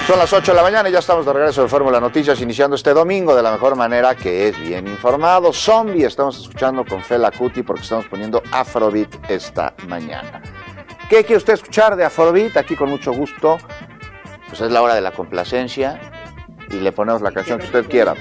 Son las 8 de la mañana y ya estamos de regreso de Fórmula Noticias, iniciando este domingo de la mejor manera, que es bien informado. Zombie, estamos escuchando con Fela Kuti porque estamos poniendo Afrobeat esta mañana. ¿Qué quiere usted escuchar de Afrobeat? Aquí con mucho gusto. Pues es la hora de la complacencia y le ponemos la canción que usted quiera.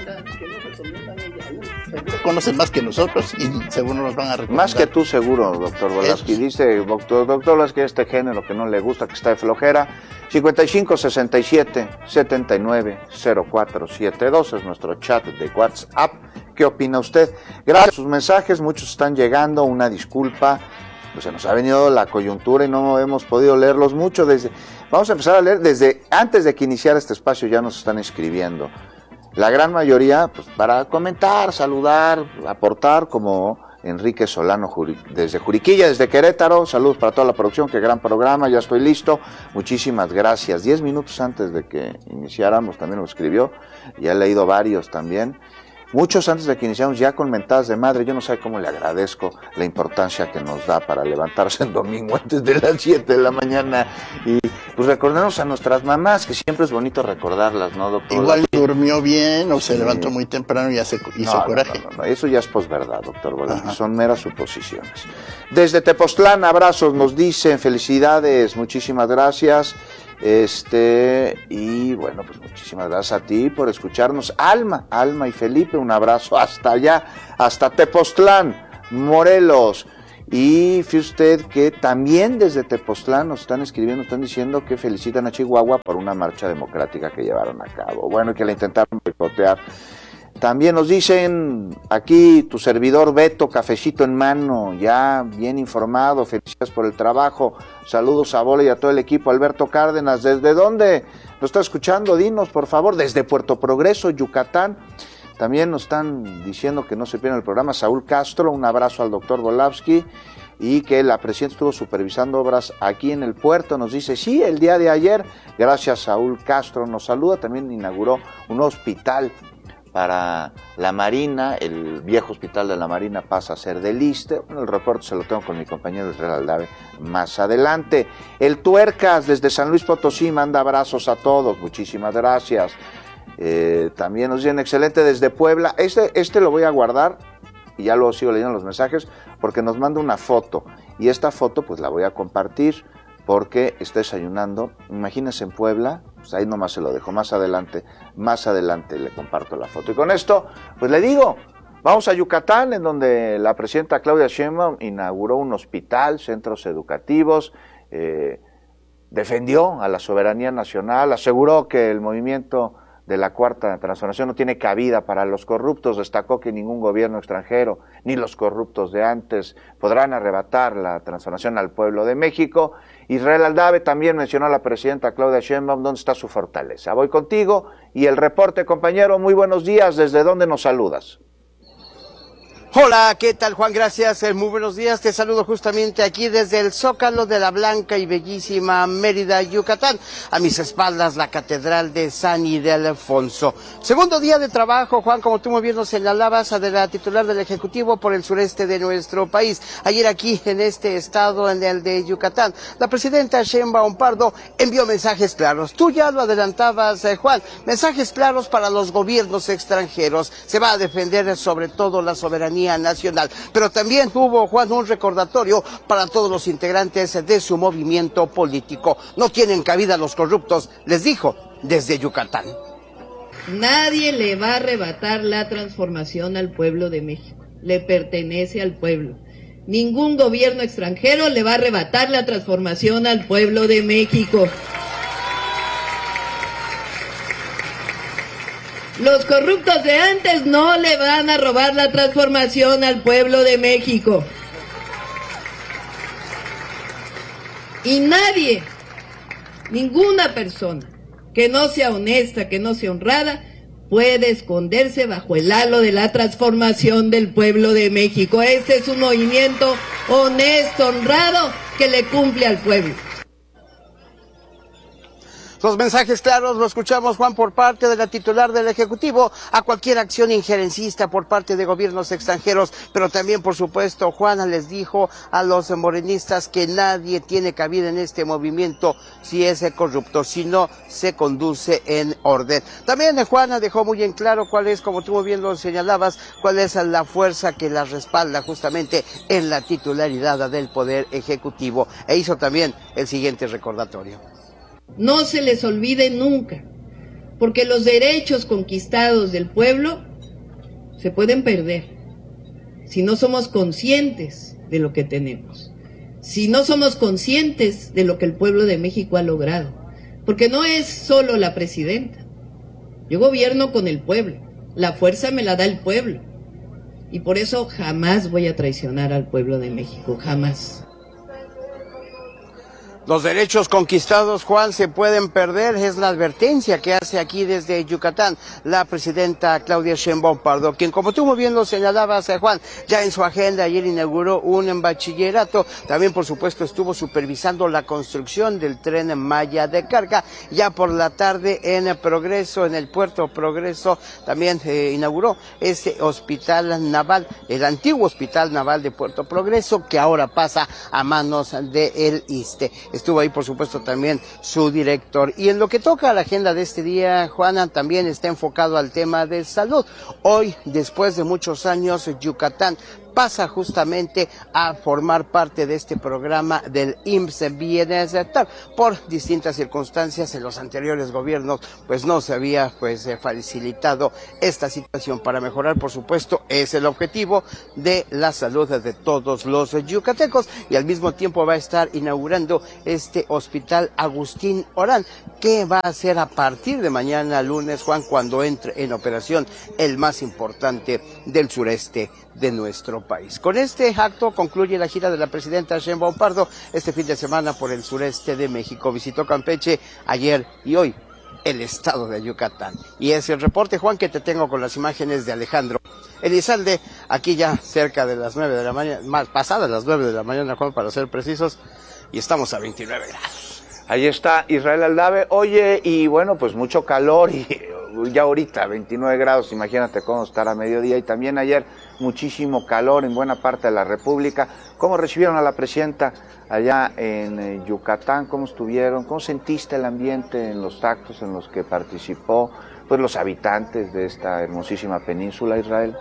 Conocen más que nosotros y seguro nos van a recomendar. Más que tú seguro, doctor Volaski. Dice doctor Volaski, este género que no le gusta, que está de flojera. 55 67 79 04 72 es nuestro chat de WhatsApp. ¿Qué opina usted? Gracias a sus mensajes, muchos están llegando. Una disculpa, pues se nos ha venido la coyuntura y no hemos podido leerlos mucho. Vamos a empezar a leer desde antes de que iniciara este espacio, ya nos están escribiendo. La gran mayoría, pues para comentar, saludar, aportar, como Enrique Solano desde Juriquilla, desde Querétaro. Saludos para toda la producción, qué gran programa, ya estoy listo. Muchísimas gracias. 10 minutos antes de que iniciáramos también lo escribió, ya he leído varios también. Muchos antes de que iniciamos ya con mentadas de madre. Yo no sé cómo le agradezco la importancia que nos da para levantarse el domingo antes de las 7 de la mañana y pues recordarnos a nuestras mamás, que siempre es bonito recordarlas, ¿no, doctor? Igual durmió bien o se levantó muy temprano y ya se hizo coraje. No, eso ya es posverdad, doctor Volaski, son meras suposiciones. Desde Tepoztlán, abrazos, nos dicen, felicidades, muchísimas gracias. Y bueno, pues muchísimas gracias a ti por escucharnos. Alma y Felipe, un abrazo hasta allá, hasta Tepoztlán, Morelos. Y fíjese usted que también desde Tepoztlán nos están escribiendo, están diciendo que felicitan a Chihuahua por una marcha democrática que llevaron a cabo. Bueno, que la intentaron boicotear. También nos dicen aquí, tu servidor Beto, cafecito en mano, ya bien informado, felicidades por el trabajo, saludos a Bola y a todo el equipo. Alberto Cárdenas, ¿desde dónde nos está escuchando? Dinos, por favor, desde Puerto Progreso, Yucatán. También nos están diciendo que no se pierdan el programa. Saúl Castro, un abrazo al doctor Volaski, y que la presidenta estuvo supervisando obras aquí en el puerto. Nos dice, sí, el día de ayer, gracias Saúl Castro, nos saluda. También inauguró un hospital para la Marina, el viejo hospital de la Marina pasa a ser del ISSSTE. Bueno, el reporte se lo tengo con mi compañero Israel Aldave más adelante. El Tuercas desde San Luis Potosí manda abrazos a todos, muchísimas gracias. También nos dicen excelente desde Puebla. Este lo voy a guardar y ya lo sigo leyendo los mensajes porque nos manda una foto y esta foto pues la voy a compartir porque está desayunando. Imagínense en Puebla, pues ahí nomás se lo dejo, más adelante le comparto la foto. Y con esto, pues le digo, vamos a Yucatán, en donde la presidenta Claudia Sheinbaum inauguró un hospital, centros educativos, defendió a la soberanía nacional, aseguró que el movimiento de la Cuarta Transformación no tiene cabida para los corruptos, destacó que ningún gobierno extranjero, ni los corruptos de antes, podrán arrebatar la transformación al pueblo de México. Israel Aldave también mencionó a la presidenta Claudia Sheinbaum, ¿dónde está su fortaleza? Voy contigo y el reporte, compañero, muy buenos días, ¿desde dónde nos saludas? Hola, ¿qué tal, Juan? Gracias, muy buenos días. Te saludo justamente aquí desde el Zócalo de la blanca y bellísima Mérida, Yucatán. A mis espaldas, la Catedral de San Ildefonso. Segundo día de trabajo, Juan, como tú muy bien nos señalabas, de la titular del Ejecutivo por el sureste de nuestro país. Ayer aquí, en este estado, en el de Yucatán, la presidenta Sheinbaum Pardo envió mensajes claros. Tú ya lo adelantabas, Juan, mensajes claros para los gobiernos extranjeros. Se va a defender sobre todo la soberanía nacional, pero también hubo, Juan, un recordatorio para todos los integrantes de su movimiento político. No tienen cabida los corruptos, les dijo desde Yucatán. Nadie le va a arrebatar la transformación al pueblo de México, le pertenece al pueblo. Ningún gobierno extranjero le va a arrebatar la transformación al pueblo de México. Los corruptos de antes no le van a robar la transformación al pueblo de México. Y nadie, ninguna persona que no sea honesta, que no sea honrada, puede esconderse bajo el halo de la transformación del pueblo de México. Este es un movimiento honesto, honrado, que le cumple al pueblo. Los mensajes claros lo escuchamos, Juan, por parte de la titular del Ejecutivo a cualquier acción injerencista por parte de gobiernos extranjeros, pero también, por supuesto, Juana les dijo a los morenistas que nadie tiene cabida en este movimiento si es corrupto, si no se conduce en orden. También Juana dejó muy en claro cuál es, como tú muy bien lo señalabas, cuál es la fuerza que la respalda justamente en la titularidad del Poder Ejecutivo, e hizo también el siguiente recordatorio. No se les olvide nunca, porque los derechos conquistados del pueblo se pueden perder si no somos conscientes de lo que tenemos, si no somos conscientes de lo que el pueblo de México ha logrado, porque no es solo la presidenta. Yo gobierno con el pueblo, la fuerza me la da el pueblo, y por eso jamás voy a traicionar al pueblo de México, jamás. Los derechos conquistados, Juan, se pueden perder, es la advertencia que hace aquí desde Yucatán la presidenta Claudia Sheinbaum Pardo, quien, como tú muy bien lo señalabas, Juan, ya en su agenda ayer inauguró un bachillerato, también por supuesto estuvo supervisando la construcción del Tren Maya de carga, ya por la tarde en Progreso, en el puerto Progreso, también inauguró este hospital naval, el antiguo hospital naval de Puerto Progreso, que ahora pasa a manos del ISSSTE. Estuvo ahí, por supuesto, también su director. Y en lo que toca a la agenda de este día, Juana, también está enfocado al tema de salud. Hoy, después de muchos años, Yucatán pasa justamente a formar parte de este programa del IMSS Bienestar. Por distintas circunstancias en los anteriores gobiernos, pues no se había facilitado esta situación. Para mejorar, por supuesto, es el objetivo de la salud de todos los yucatecos, y al mismo tiempo va a estar inaugurando este hospital Agustín Orán, que va a ser a partir de mañana lunes, Juan, cuando entre en operación el más importante del sureste de nuestro país. Con este acto concluye la gira de la presidenta Sheinbaum Pardo este fin de semana por el sureste de México. Visitó Campeche ayer y hoy el estado de Yucatán. Y es el reporte, Juan, que te tengo con las imágenes de Alejandro Elizalde, aquí ya cerca de las 9 de la mañana, más pasadas las 9 de la mañana, Juan, para ser precisos, y estamos a 29 grados. Ahí está Israel Aldave. Oye, y bueno, pues mucho calor, y ya ahorita 29 grados, imagínate cómo estar a mediodía, y también ayer muchísimo calor en buena parte de la República. ¿Cómo recibieron a la presidenta allá en Yucatán? ¿Cómo estuvieron? ¿Cómo sentiste el ambiente en los actos en los que participó pues los habitantes de esta hermosísima península, Israel?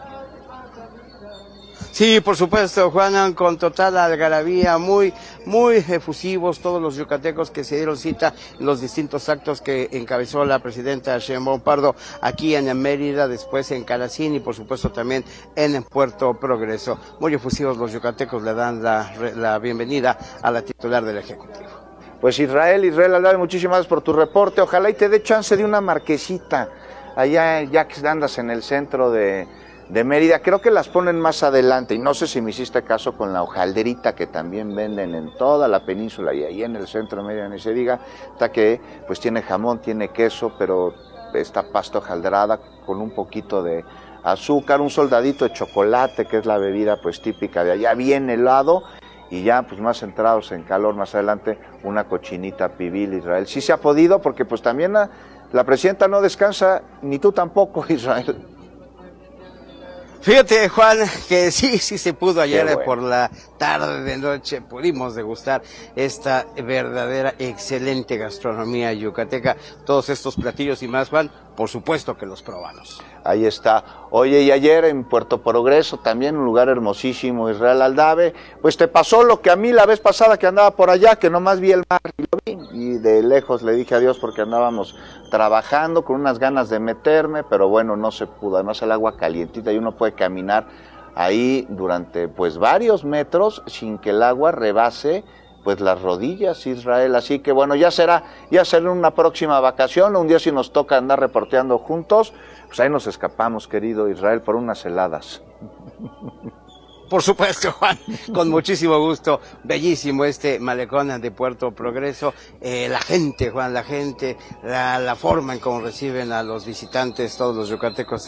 Sí, por supuesto, Juan, con total algarabía, muy efusivos todos los yucatecos que se dieron cita en los distintos actos que encabezó la presidenta Sheinbaum Pardo aquí en Mérida, después en Calacín y por supuesto también en Puerto Progreso. Muy efusivos los yucatecos, le dan la bienvenida a la titular del Ejecutivo. Pues Israel Aldave, muchísimas gracias por tu reporte. Ojalá y te dé chance de una marquesita allá, ya que andas en el centro de Mérida. Creo que las ponen más adelante, y no sé si me hiciste caso con la hojalderita que también venden en toda la península y ahí en el centro de Mérida, ni se diga, hasta que pues tiene jamón, tiene queso, pero esta pasta hojaldrada con un poquito de azúcar, un soldadito de chocolate, que es la bebida pues típica de allá, bien helado, y ya pues más centrados en calor, más adelante una cochinita pibil, Israel. Sí se ha podido, porque pues también la presidenta no descansa, ni tú tampoco, Israel. Fíjate, Juan, que sí se pudo ayer, bueno, por la tarde de noche, pudimos degustar esta verdadera excelente gastronomía yucateca, todos estos platillos y más, Juan, por supuesto que los probamos. Ahí está. Oye, y ayer en Puerto Progreso, también un lugar hermosísimo, Israel Aldave, pues te pasó lo que a mí la vez pasada que andaba por allá, que nomás vi el mar y lo vi, y de lejos le dije adiós porque andábamos trabajando con unas ganas de meterme, pero bueno, no se pudo, además el agua calientita y uno puede caminar ahí durante pues varios metros sin que el agua rebase pues las rodillas, Israel, así que bueno, ya será una próxima vacación, un día si nos toca andar reporteando juntos, pues ahí nos escapamos, querido Israel, por unas heladas. Por supuesto, Juan, con muchísimo gusto, bellísimo este malecón de Puerto Progreso, la gente, Juan, la forma en cómo reciben a los visitantes, todos los yucatecos, es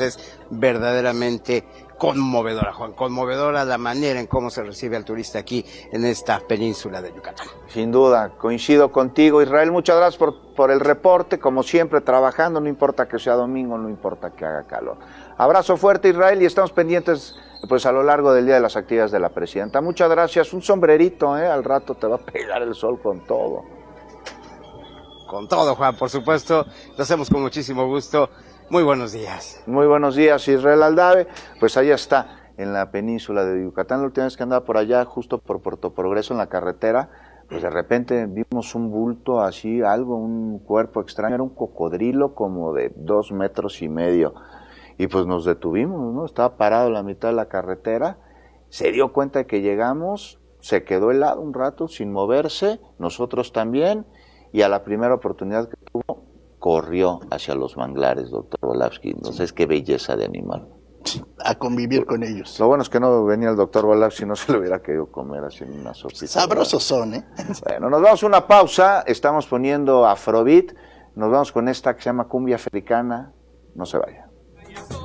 verdaderamente conmovedora, Juan, conmovedora la manera en cómo se recibe al turista aquí en esta península de Yucatán. Sin duda, coincido contigo, Israel, muchas gracias por el reporte, como siempre trabajando, no importa que sea domingo, no importa que haga calor. Abrazo fuerte, Israel, y estamos pendientes pues a lo largo del día de las actividades de la presidenta. Muchas gracias, un sombrerito, al rato te va a pegar el sol con todo. Con todo, Juan, por supuesto, lo hacemos con muchísimo gusto. Muy buenos días. Muy buenos días, Israel Aldave. Pues allá está, en la península de Yucatán. La última vez que andaba por allá, justo por Puerto Progreso, en la carretera, pues de repente vimos un bulto así, algo, un cuerpo extraño. Era un cocodrilo como de 2,5 metros. Y pues nos detuvimos, ¿no? Estaba parado en la mitad de la carretera. Se dio cuenta de que llegamos, se quedó helado un rato sin moverse, nosotros también. Y a la primera oportunidad que tuvo, corrió hacia los manglares, doctor Volavsky. Entonces, qué belleza de animal. A convivir con ellos. Lo bueno es que no venía el doctor Volavsky, no se lo hubiera querido comer así en una sopita. Sabrosos son, ¿eh? Bueno, nos vamos a una pausa, estamos poniendo Afrobeat, nos vamos con esta que se llama Cumbia Africana, no se vaya.